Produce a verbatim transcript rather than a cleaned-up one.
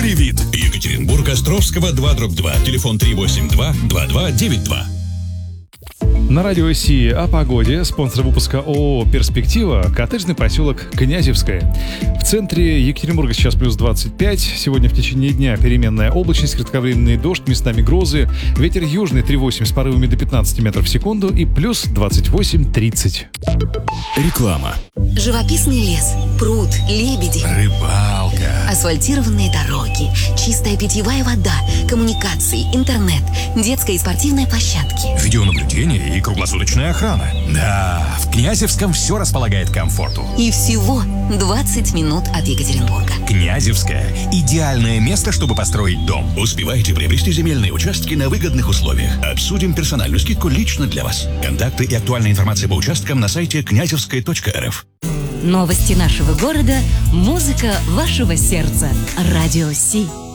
вид. Екатеринбург, Островского, два дробь два. Телефон три восемь два два два девять два. На радио Си о погоде. Спонсор выпуска ООО «Перспектива», коттеджный поселок Князевское. В центре Екатеринбурга сейчас плюс двадцать пять. Сегодня в течение дня переменная облачность, кратковременный дождь, местами грозы. Ветер южный три восемь с порывами до пятнадцати метров в секунду и плюс двадцать восемь тридцать. Реклама. Живописный лес, пруд, лебеди, Рыбалка, асфальтированные дороги, чистая питьевая вода, коммуникации, интернет, детская и спортивная площадки. видеонаблюдение и круглосуточная охрана. Да, в Князевском все располагает к комфорту. И всего двадцать минут от Екатеринбурга. Князевское – идеальное место, чтобы построить дом. Успевайте приобрести земельные участки на выгодных условиях. Обсудим персональную скидку лично для вас. Контакты и актуальная информация по участкам на сайте князевская точка эр эф. Новости нашего города, музыка вашего сердца. Радио Си.